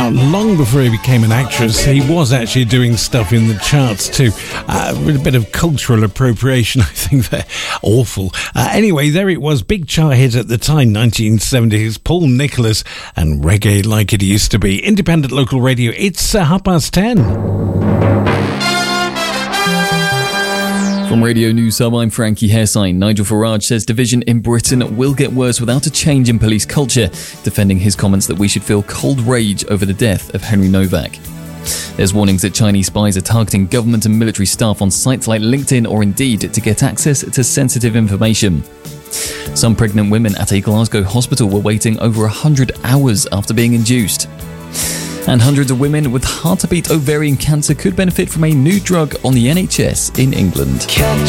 out long before he became an actress. He was actually doing stuff in the charts too. With a bit of cultural appropriation, I think they're awful. Anyway, there it was. Big chart hit at the time, 1970s. Paul Nicholas and Reggae Like It Used to Be. Independent local radio. It's 10:30. From Radio News Hub, I'm Frankie Hairsine. Nigel Farage says division in Britain will get worse without a change in police culture, defending his comments that we should feel cold rage over the death of Henry Novak. There's warnings that Chinese spies are targeting government and military staff on sites like LinkedIn or Indeed to get access to sensitive information. Some pregnant women at a Glasgow hospital were waiting over 100 hours after being induced. And hundreds of women with hard-to-beat ovarian cancer could benefit from a new drug on the NHS in England.